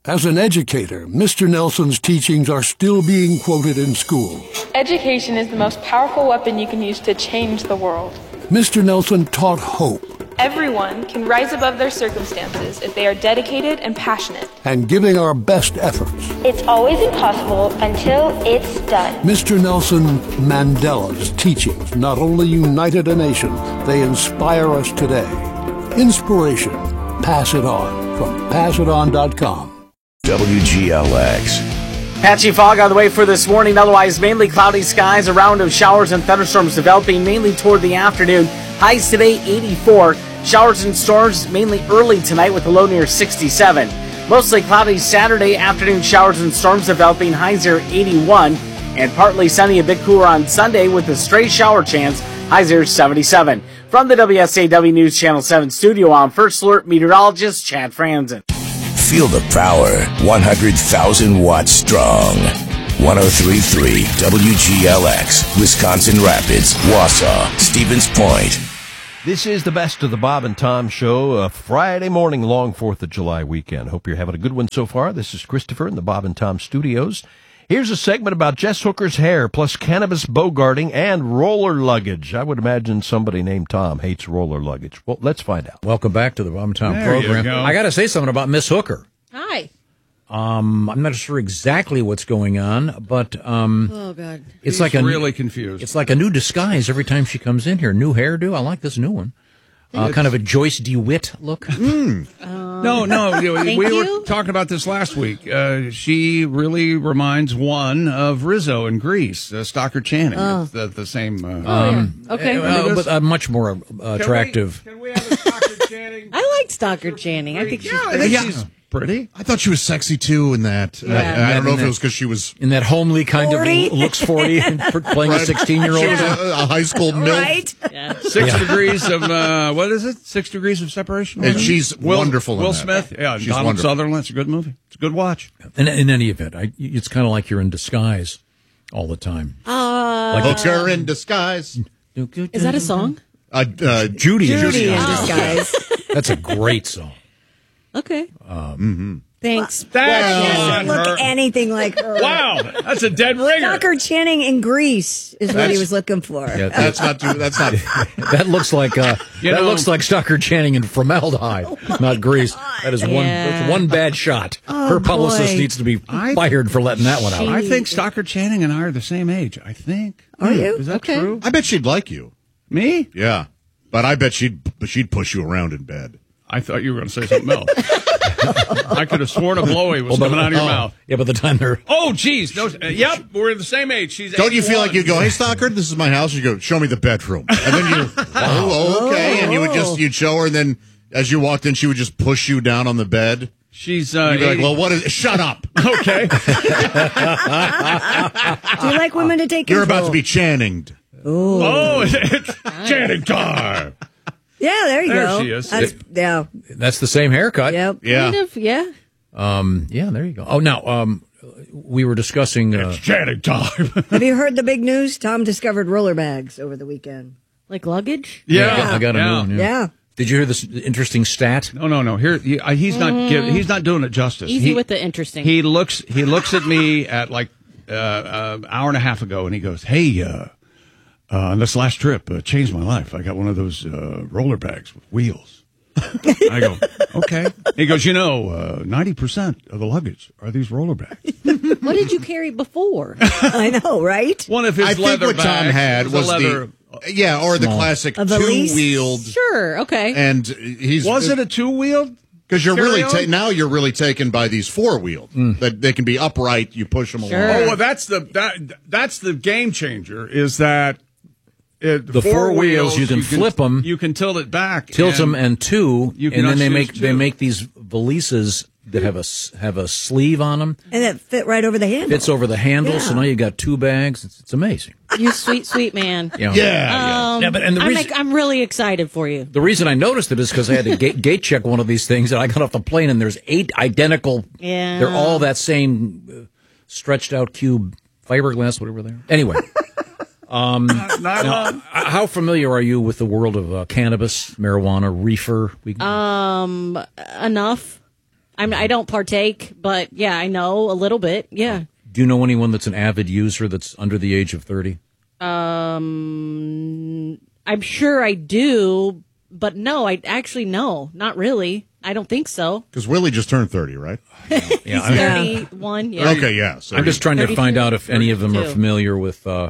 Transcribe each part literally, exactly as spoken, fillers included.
As an educator, Mister Nelson's teachings are still being quoted in schools. Education is the most powerful weapon you can use to change the world. Mister Nelson taught hope. Everyone can rise above their circumstances if they are dedicated and passionate. And giving our best efforts. It's always impossible until it's done. Mister Nelson Mandela's teachings not only united a nation, they inspire us today. Inspiration. Pass it on from pass it on dot com. W G L X. Patchy fog on the way for this morning. Otherwise, mainly cloudy skies. A round of showers and thunderstorms developing mainly toward the afternoon. Highs today, eighty-four. Showers and storms mainly early tonight with a low near sixty-seven. Mostly cloudy Saturday afternoon. Showers and storms developing. Highs are eighty-one. And partly sunny, a bit cooler on Sunday with a stray shower chance. Highs are seventy-seven. From the W S A W News Channel seven studio, I'm First Alert meteorologist Chad Franzen. Feel the power. one hundred thousand watts strong. one oh three point three W G L X. Wisconsin Rapids, Wausau, Stevens Point. This is the best of the Bob and Tom Show, a Friday morning long fourth of July weekend. Hope you're having a good one so far. This is Christopher in the Bob and Tom studios. Here's a segment about Jess Hooker's hair, plus cannabis bogarting and roller luggage. I would imagine somebody named Tom hates roller luggage. Well, let's find out. Welcome back to the Bob and Tom There you program. go. I got to say something about Miss Hooker. Hi. Um, I'm not sure exactly what's going on, but um, Oh, God. it's He's like a really confused. It's like a new disguise every time she comes in here. New hairdo. I like this new one. Uh, kind of a Joyce DeWitt look. No, no, you know, Thank we you. were talking about this last week. Uh, she really reminds one of Rizzo in Greece, uh, Stockard Channing. Oh. It's the, the same. Uh, Um, Okay. uh, but uh, much more uh, Can attractive. We, can we have a Stockard Channing? I like Stockard Channing. I think she's Yeah, I pretty. think she's pretty. I thought she was sexy too in that. Yeah. I, I don't know if And it was because she was In that homely kind forty. of looks forty and playing a she sixteen-year-old. was a, a high school milf, Right? Yeah. Six degrees of, uh, what is it? Six degrees of separation? and she's Will, wonderful. in Will that. Smith, yeah, she's Donald wonderful. Sutherland. It's a good movie. It's a good watch. In, in any event, I, it's kind of like you're in disguise all the time. Uh, Like Hooker in disguise. is that a song? Uh, uh, Judy? Judy in Oh. disguise. That's a great song. Okay. mm-hmm. Thanks. That's doesn't on look her. anything like her. Wow, that's a dead ringer. Stockard Channing in Greece is what he That's- was looking for. Yeah, That's not. Too, that's not. That looks like uh, You that know- looks like Stockard Channing in formaldehyde, not grease. That is one Yeah. that's one bad shot. Oh, Her publicist boy. needs to be I- fired for letting that one out. I think Stockard Channing and I are the same age. I think. Are you? Is that Okay. true? I bet she'd like you. Me? Yeah, but I bet she'd she'd push you around in bed. I thought you were going to say something else. I could have sworn a blowy was Well, but- coming out of your oh, mouth. Yeah, by the time they're Oh, geez. No, uh, yep, we're the same age. She's Don't you feel eighty-one. like you go, hey Stockard, this is my house? You go, show me the bedroom, and then you, oh, okay, and you would just you'd show her, and then as you walked in, she would just push you down on the bed. She's uh, You'd be like, eighty well, what is? Shut up! Okay. Do you like women to take You're control? about to be Channinged. Oh, it's Channing time. Yeah, there you There go. she is. That's, yeah. that's the same haircut. Yep. Yeah, Kind of, yeah. Um, yeah, there you go. Oh, now um, we were discussing. Uh, It's Channing time. Have you heard the big news? Tom discovered roller bags over the weekend. Like luggage? Yeah, I got, I got a yeah. new one. Yeah. Yeah. Did you hear this interesting stat? No, no, no. Here, he, uh, he's not. Give, he's not doing it justice. Easy He- with the interesting. He looks. He looks at me at like uh, uh, hour and a half ago, and he goes, "Hey, uh, uh, on this last trip uh, changed my life. I got one of those uh, roller bags with wheels." I go, "Okay." He goes, "You know, uh, ninety percent of the luggage are these roller bags." What did you carry before? I know, right? One of his I think leather what Tom bags had was, was a leather. the yeah, or the Small. classic A valise? two-wheeled, Sure, okay. and he's Was it a two-wheeled? because you're really carry-on? ta- now you're really taken by these four-wheeled that they can be upright. You push them Sure. along. Oh, well, that's the that that's the game changer. Is that it, The four wheels, you can flip 'em, You can tilt it back, Tilt them and and two, You and can then they choose make they two. make these valises that have a s- have a sleeve on them. And it fit right over the handle. Fits over the handle, so Yeah. now you got two bags. It's, it's amazing. You sweet, sweet man. You know? yeah, Um, Yeah, but- and the I'm, reason- like, I'm really excited for you. The reason I noticed it is because I had to gate, gate check one of these things, and I got off the plane, and there's eight identical. Yeah. They're all that same uh, stretched out cube fiberglass, whatever they are. Anyway, um, now, nylon. uh, how familiar are you with the world of uh, cannabis, marijuana, reefer? We, Um, enough. I'm, I don't partake, but yeah, I know a little bit. Yeah. Do you know anyone that's an avid user that's under the age of thirty? Um, I'm sure I do, but no, I actually no, not really. I don't think so. Because Willie just turned thirty, right? He's thirty-one. Yeah. Okay, yeah. So I'm just trying to find out if any of them are thirty-two. familiar with uh,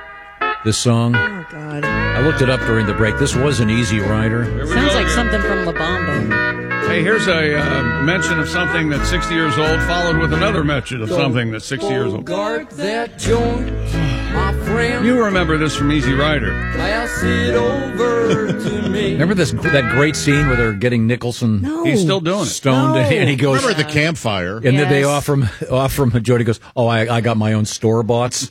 this song. Oh, God. I looked it up during the break. This was an Easy Rider. Sounds like something from La Bamba. Hey, here's a uh, mention of something that's sixty years old, followed with another mention of something that's sixty years old. Guard that joint, my friend. You remember this from Easy Rider. Pass it over to me. Remember this that great scene where they're getting Nicholson? No. He's still doing it. Stoned, No. and he goes. Remember at the campfire? And then they Yes. offer him, offer him, Jody goes, oh, I, I got my own store-boughts.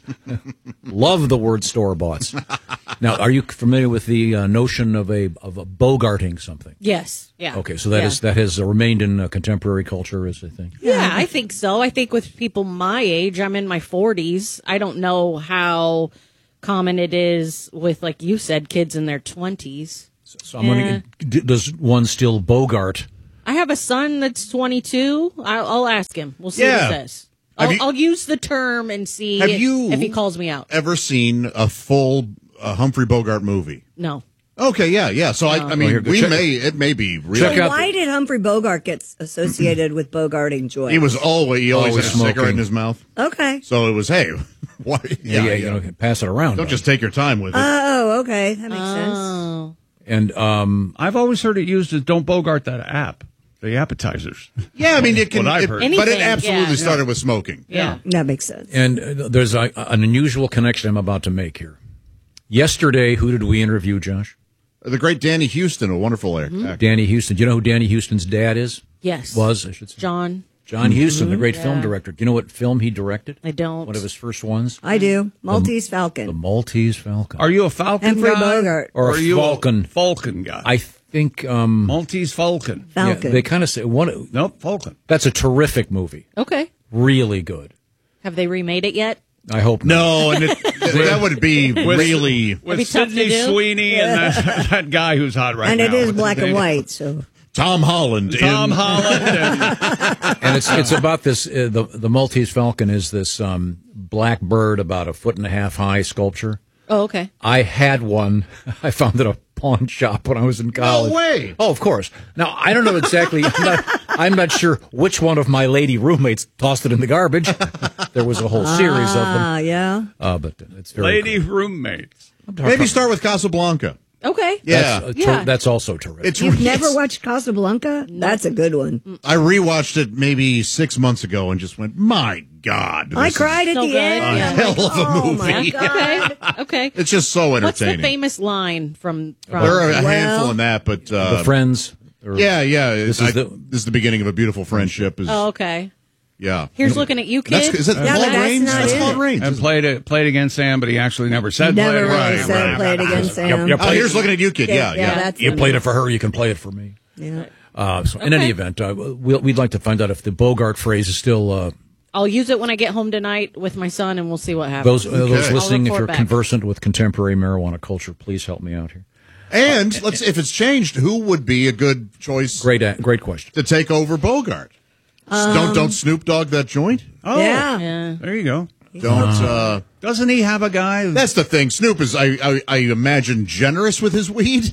Love the word store-boughts. Now, are you familiar with the uh, notion of a of a bogarting something? Yes. Yeah. Okay, so that yeah. is that has uh, remained in uh, contemporary culture, as I think. Yeah, I think so. I think with people my age, I'm in my forties. I don't know how common it is with, like you said, kids in their twenties. So I'm wondering, d- does one still bogart? I have a son that's twenty-two. I'll, I'll ask him. We'll see Yeah. what he says. I'll, Have you- I'll use the term and see Have if, you if he calls me out. Ever seen a full uh, Humphrey Bogart movie? No. Okay, yeah, yeah. So I, I mean, here, go we check- may it may be real. Check out Why did Humphrey Bogart get associated with bogarting joints? He was always he always, Always had a cigarette smoking. in his mouth. Okay. So it was hey, why? Yeah, yeah, you know, pass it around. Don't just take your time with it. Oh, okay. That makes sense. Oh. And um, I've always heard it used as don't bogart that app, the appetizers. yeah, I mean it can, What I've it- heard. but it Anything, absolutely yeah. started with smoking. Yeah. That makes sense. and uh, there's a, an unusual connection I'm about to make here. Yesterday, who did we interview, Josh? The great Danny Houston, a wonderful act- actor. Danny Houston. Do you know who Danny Houston's dad is? Yes. Was, I should say. John. John Huston, the great Yeah. film director. Do you know what film he directed? I don't. One of his first ones? I do. Maltese Falcon. The Maltese Falcon. Are you a Falcon Humphrey guy? Bogart. Or a are you Falcon. a Falcon guy? I think um, Maltese Falcon. yeah, Falcon. they kind of say one. Nope, Falcon. That's a terrific movie. Okay. Really good. Have they remade it yet? I hope not. No, and it, that would be really. With be tough to Sidney do. Sweeney and that, that guy who's hot right and now. it is What's black his and name? white, so Tom Holland. Tom in, Holland. And, And it's it's about this. Uh, the the Maltese Falcon is this um, black bird about a foot and a half high sculpture. Oh, okay. I had one. I found it at a pawn shop when I was in college. way. Oh, of course. Now I don't know exactly. I'm not, I'm not sure which one of my lady roommates tossed it in the garbage. There was a whole series of them. ah, yeah. Uh, but it's very lady roommates. maybe start with Casablanca. Okay. Yeah. That's, uh, ter- Yeah. that's also terrific. It's You've it's- never watched Casablanca? That's a good one. I rewatched it maybe six months ago and just went, my God. I this cried at So the good, end. yeah. is a hell of a Oh, movie. my God. Okay. Okay. It's just so What's the entertaining. famous line from? from There are a Well- handful in that, but uh, the Friends. or- yeah, yeah. This I- is the- this is the beginning of a beautiful friendship. Is Oh, okay. yeah. Here's looking at you, That's, kid. is that Yeah, Claude that's Rains? not That's in Claude it. Rains. And played it played against Sam, but he actually never said Never play it. really Right, said right. play it against Sam. Yep, yep. Oh, here's looking at you, kid. Yeah, Yeah, yeah. that's You the played one. it for her. You can play it for me. Yeah. Uh, so, in any Okay. event, uh, we'll, we'd like to find out if the Bogart phrase is still. Uh, I'll use it when I get home tonight with my son, and we'll see what those happens. uh, those Okay. listening, if I'll you're report back. conversant with contemporary marijuana culture, please help me out here. And let's if it's changed, who would be a good choice Great, uh, great question. to take over Bogart? Um, don't don't Snoop Dogg that joint? Oh, Yeah. Yeah. there you go. Don't. Uh, Doesn't he have a guy? that's the thing. Snoop is, I, I, I imagine, generous with his weed.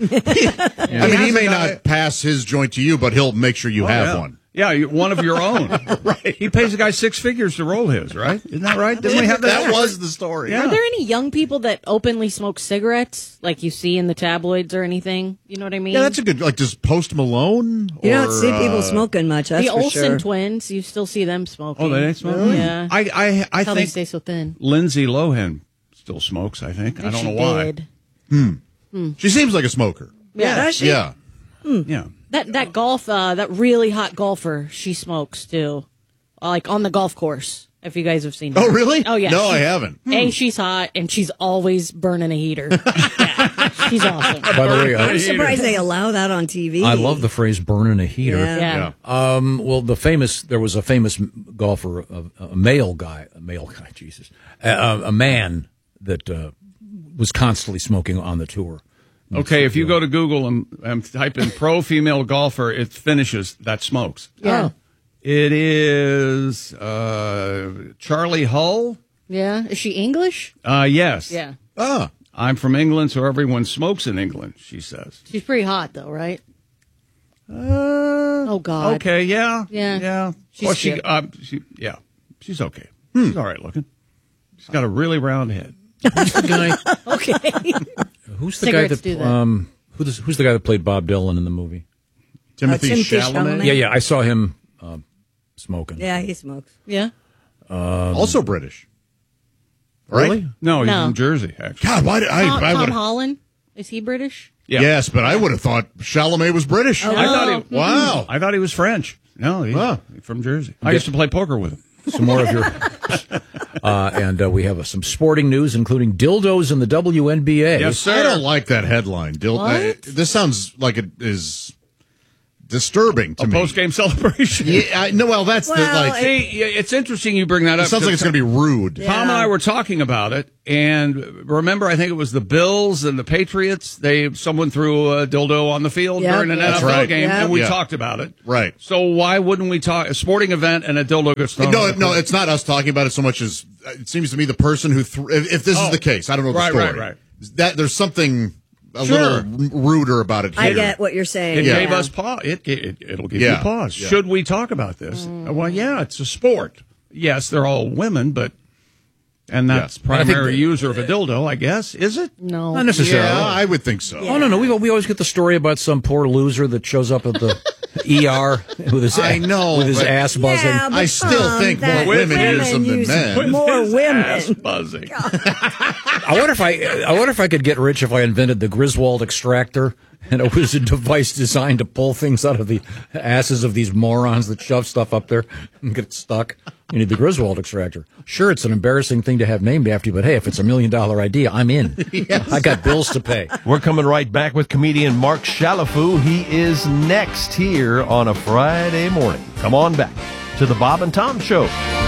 I mean, he has may a guy- not pass his joint to you, but he'll make sure you Oh, have yeah. one. Yeah, you- one of your own. Right. He pays the guy six figures to roll his, right? Isn't that right? Didn't we have that? That was the story. Yeah. Are there any young people that openly smoke cigarettes, like you see in the tabloids or anything? You know what I mean? Yeah, that's a good. Like, does Post Malone? You don't or, see people uh, smoking much, that's the for Olsen sure. twins. You still see them smoking. Oh, they smoke? Yeah. I, I, I That's how they think stay so thin. Lindsay Lohan still smokes, I think. I, don't she know why. did. She seems like a smoker. Yeah. Does she? Yeah. Yeah. That that golf, uh, that really hot golfer, she smokes too, uh, like on the golf course. If you guys have seen her. Oh, really? Oh, yeah. No, She- I haven't. A, she's hot, and she's always burning a heater. Yeah, she's awesome. By the way, I'm I, surprised they allow that on T V. I love the phrase "burning a heater." Yeah. Yeah. Um, well, the famous there was a famous golfer, a, a male guy, a male guy, Jesus, a, a man that uh, was constantly smoking on the tour. Okay, if you go to Google and, and type in pro female golfer, it finishes that smokes. Yeah. It is uh, Charlie Hull. Yeah. Is she English? Uh, yes. Yeah. Ah. I'm from England, so everyone smokes in England, she says. She's pretty hot, though, right? Uh, oh, God. Okay, yeah. Yeah. Yeah. She's well, she, cute. uh, she, yeah. She's okay. She's all right looking. She's got a really round head. Who's the guy? Okay. Who's the Cigarettes guy do that, that. um who's who's the guy that played Bob Dylan in the movie? Timothy, Uh, Timothy Chalamet. Chalamet. Yeah, yeah, I saw him uh, smoking. Yeah, he smokes. Yeah. Um, Also British. Right? Really? No, he's No. from Jersey, actually. God, why did I? Tom, I Tom would. Holland? Is he British? Yeah. Yes, but I would have thought Chalamet was British. Oh, I thought he, Wow. I thought he was French. No, he's Huh. from Jersey. I used to play poker with him. Some more of your, uh, and uh, we have uh, some sporting news, including dildos in the W N B A. Yes, I sir. don't like that headline. Dil- What? uh, this sounds like it is disturbing to A me. post-game celebration. Yeah, I, no, well, that's the Well, like. See, yeah, it's interesting you bring that It up. sounds like it's going to be rude. Tom and I were talking about it, and remember, I think it was the Bills and the Patriots. They someone threw a dildo on the field Yep. during an That's N F L right. game, Yep. and we Yeah. talked about it. Right. So why wouldn't we talk a sporting event and a dildo gets thrown? No, on the no, field? it's not us talking about it so much as uh, it seems to me the person who, th- if, if this Oh. is the case, I don't know the Right, story. right, right. That there's something a Sure. little ruder about it. Here. I get what you're saying. It Yeah. gave us pause. It, it it'll give Yeah. you pause. Yeah. Should we talk about this? Well, yeah, it's a sport. Yes, they're all women, but and that's Yeah. primary I think the- user of a dildo, I guess. Is it? No. Not necessarily. Yeah, I would think so. Oh no, no, we we always get the story about some poor loser that shows up at the E R with his I know, with his but- ass buzzing. Yeah, but I still Tom, think more that women use them than use men. More His women. ass buzzing. I wonder if I I wonder if I could get rich if I invented the Griswold extractor, and it was a device designed to pull things out of the asses of these morons that shove stuff up there and get stuck. You need the Griswold extractor. Sure, it's an embarrassing thing to have named after you, but hey, if it's a million dollar idea, I'm in. I got bills to pay. We're coming right back with comedian Mark Shalafoo. He is next here on a Friday morning. Come on back to the Bob and Tom Show.